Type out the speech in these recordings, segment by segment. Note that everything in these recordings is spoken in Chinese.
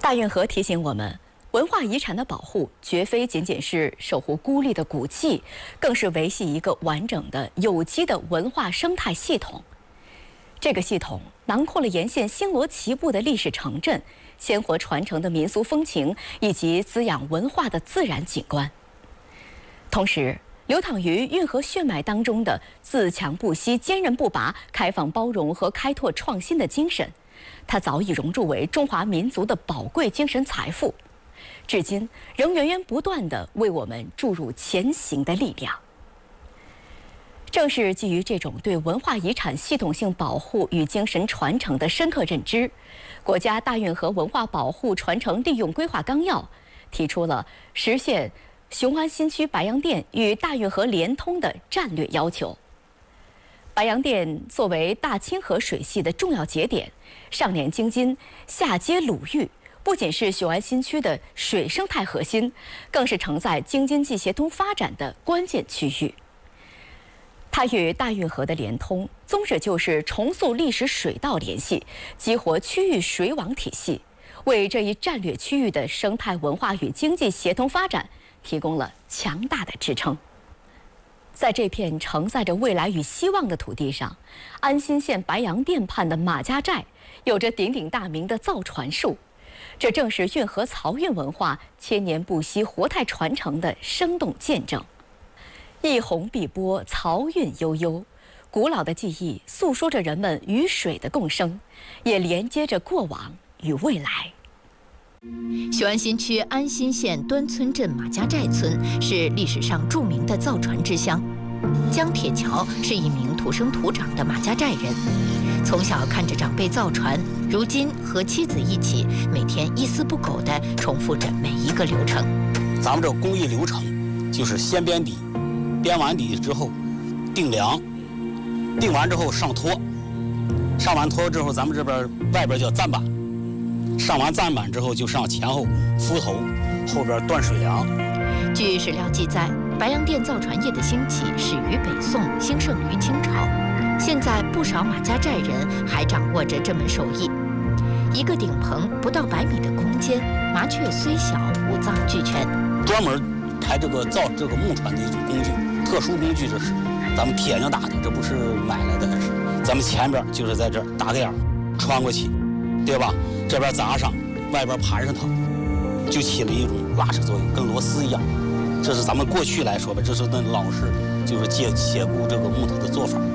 大运河提醒我们，文化遗产的保护绝非仅仅是守护孤立的古迹，更是维系一个完整的有机的文化生态系统。这个系统囊括了沿线星罗棋布的历史城镇、鲜活传承的民俗风情以及滋养文化的自然景观。同时，流淌于运河血脉当中的自强不息、坚韧不拔、开放包容和开拓创新的精神，它早已融入为中华民族的宝贵精神财富，至今仍源源不断地为我们注入前行的力量。正是基于这种对文化遗产系统性保护与精神传承的深刻认知，国家大运河文化保护传承利用规划纲要提出了实现雄安新区白洋淀与大运河连通的战略要求。白洋淀作为大清河水系的重要节点，上连京津，下接鲁豫，不仅是雄安新区的水生态核心，更是承载京津冀协同发展的关键区域。它与大运河的连通，宗旨就是重塑历史水道联系，激活区域水网体系，为这一战略区域的生态文化与经济协同发展提供了强大的支撑。在这片承载着未来与希望的土地上，安新县白洋淀畔的马家寨有着鼎鼎大名的造船术，这正是运河漕运文化千年不息、活态传承的生动见证。一泓碧波，漕运悠悠，古老的记忆诉说着人们与水的共生，也连接着过往与未来。 雄安新区安新县端村镇马家寨村是历史上著名的造船之乡。江铁桥是一名土生土长的马家寨人，从小看着长辈造船，如今和妻子一起，每天一丝不苟地重复着每一个流程。 咱们这工艺流程就是先编底，编完底之后定梁，定完之后上托，上完托之后，咱们这边外边叫砧板。上完砧板之后，就上前后浮头，后边断水梁。 据史料记载，白洋淀造船业的兴起始于北宋，兴盛于清朝。现在不少马家寨人还掌握着这门手艺。一个顶棚不到100米的空间，麻雀虽小，五脏俱全。 专门开这个造这个木船的一种工具，特殊工具，这是咱们铁匠打的，这不是买来的，这是咱们前边就是在这儿打个眼穿过去，对吧？这边砸上，外边盘上它，就起了一种拉扯作用，跟螺丝一样。这是咱们过去来说吧，这是那老式就是解固这个木头的做法。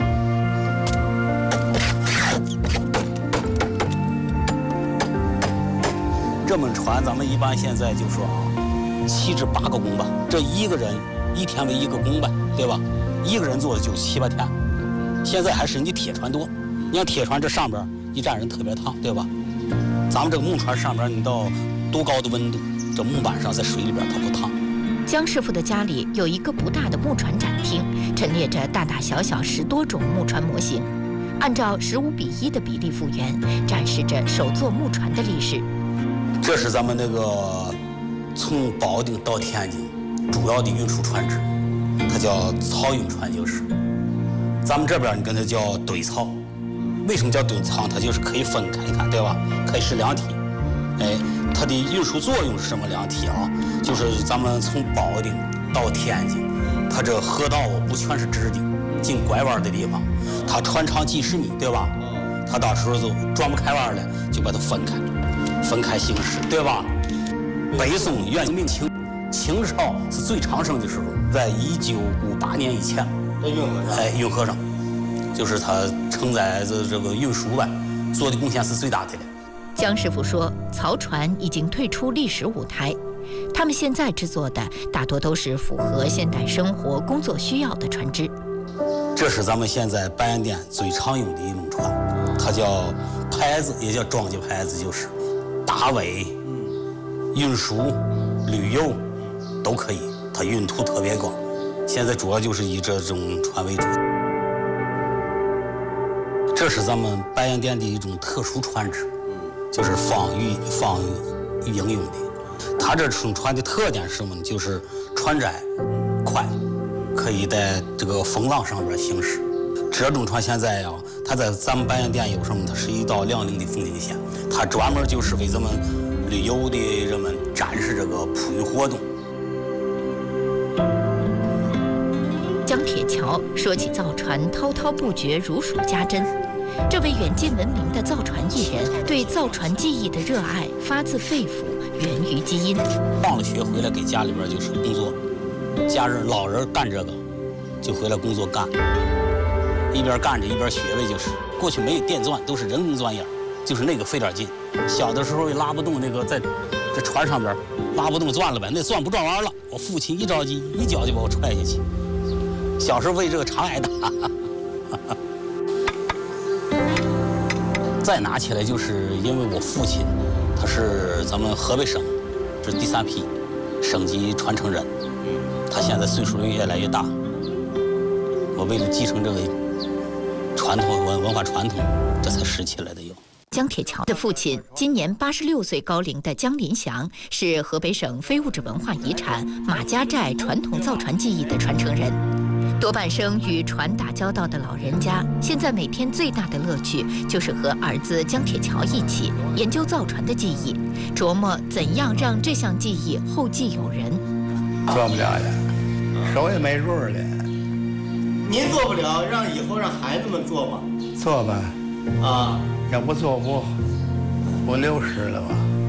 这门船咱们一般现在就说7至8个工吧，这一个人1天为1个工呗，对吧？一个人做的就7、8天。现在还是你铁船多，你像铁船这上边一站人特别烫，对吧？咱们这个木船上边，你到多高的温度，这木板上在水里边它不烫。 江师傅的家里有一个不大的木船展厅，陈列着大大小小10多种木船模型，按照15:1的比例复原，展示着手做木船的历史。 这是咱们那个从保定到天津主要的运输船只，它叫漕运船，就是咱们这边你跟它叫怼漕。为什么叫怼漕？它就是可以分开，你看对吧？可以是两体。哎，它的运输作用是什么两体啊？就是咱们从保定到天津，它这河道不全是直的，进拐弯的地方，它穿长几十米，对吧？它到时候就转不开弯了，就把它分开行驶，对吧？北宋元明清，清朝是最昌盛的时候，在1958年以前， 在运河上， 运河上，就是它承载着这个运输吧，做的贡献是最大的了。 江师傅说，漕船已经退出历史舞台，他们现在制作的大多都是符合现代生活工作需要的船只。 这是咱们现在白洋淀最常用的一种船，它叫牌子，也叫装机牌子，就是大尾、运输、旅游都可以，它用途特别广。现在主要就是以这种船为主。这是咱们白洋淀的一种特殊船只，就是放营用的。它这种船的特点是什么呢？就是船窄、快，可以在这个风浪上边行驶。这种船现在呀，它在咱们白洋淀有什么？它是一道亮丽的风景线，它专门就是为咱们旅游的人们展示这个普运活动。 江铁桥说起造船，滔滔不绝，如数家珍。这位远近闻名的造船艺人，对造船技艺的热爱发自肺腑，源于基因。 放了学回来给家里边就是工作，家人老人干这个，就回来工作干，一边干着一边学呗，就是。过去没有电钻，都是人工钻眼，就是那个费点劲。小的时候也拉不动那个在这船上边拉不动钻了呗，那钻不转弯了，我父亲一着急一脚就把我踹下去。小时候为这个常挨打。再拿起来，就是因为我父亲，他是咱们河北省是第3批省级传承人，他现在岁数越来越大。我为了继承这个传统文化传统，这才拾起来的有。 江铁桥的父亲今年86岁高龄的江林祥，是河北省非物质文化遗产马家寨传统造船技艺的传承人。多半生与船打交道的老人家，现在每天最大的乐趣就是和儿子江铁桥一起研究造船的技艺，琢磨怎样让这项技艺后继有人。 做不了的，手也没准儿的。 您做不了，让以后让孩子们做吧。 做吧， 啊， 要不做我60了吧。